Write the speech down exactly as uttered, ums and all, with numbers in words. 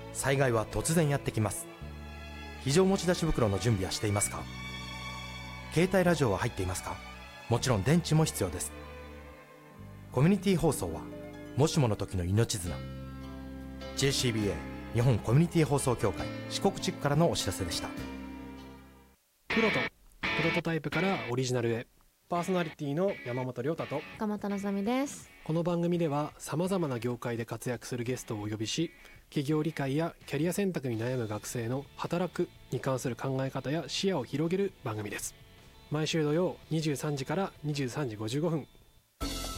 災害は突然やってきます。非常持ち出し袋の準備はしていますか？携帯ラジオは入っていますか？もちろん電池も必要です。コミュニティ放送はもしもの時の命綱。 ジェーシービーエー 日本コミュニティ放送協会四国地区からのお知らせでした。 プロとプロトタイプからオリジナルへ、パーソナリティの山本亮太と鎌田のぞみです。 この番組ではさまざまな業界で活躍するゲストをお呼びし、企業理解やキャリア選択に悩む学生の働くに関する考え方や視野を広げる番組です。毎週土曜にじゅうさんじからにじゅうさんじごじゅうごふん